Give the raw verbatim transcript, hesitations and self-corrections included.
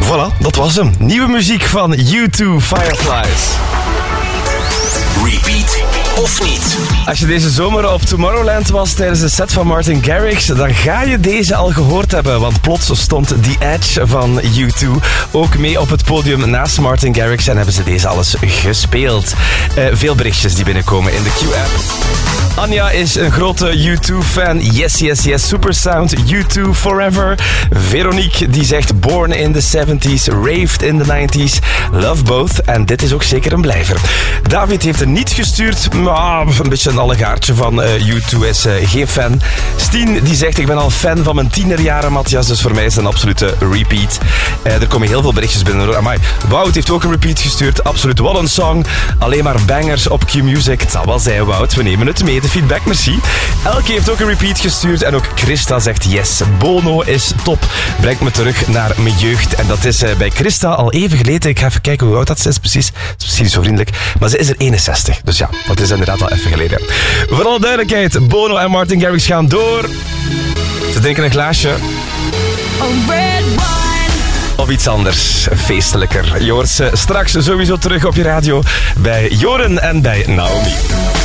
Voilà, dat was hem. Nieuwe muziek van U twee, Fireflies. Repeat of niet? Als je deze zomer op Tomorrowland was tijdens de set van Martin Garrix, dan ga je deze al gehoord hebben. Want plots stond The Edge van U twee ook mee op het podium naast Martin Garrix en hebben ze deze alles gespeeld. Uh, veel berichtjes die binnenkomen in de Q-app. Anja is een grote U twee-fan. Yes, yes, yes. Supersound. U twee forever. Veronique die zegt Born in the seventies, Raved in the nineties. Love both. En dit is ook zeker een blijver. David heeft er niet gestuurd, maar een beetje een allegaartje van uh, U twee is uh, geen fan. Stien die zegt ik ben al fan van mijn tienerjaren, Matthias. Dus voor mij is het een absolute repeat. Uh, er komen heel veel berichtjes binnen. Hoor. Amai. Wout heeft ook een repeat gestuurd. Absoluut. Wat een song. Alleen maar bangers op Q-Music. Het zal wel zijn, Wout. We nemen het mee. De feedback, merci. Elke heeft ook een repeat gestuurd. En ook Christa zegt yes. Bono is top. Brengt me terug naar mijn jeugd. En dat is uh, bij Christa al even geleden. Ik ga even kijken hoe oud dat ze is precies. Dat is misschien niet zo vriendelijk. Maar ze is er eenenzestig. Dus ja, dat is inderdaad al even geleden. Voor alle duidelijkheid. Bono en Martin Garrix gaan door. Ze drinken een glaasje. Of iets anders, feestelijker. Je hoort ze straks sowieso terug op je radio bij Joren en bij Naomi.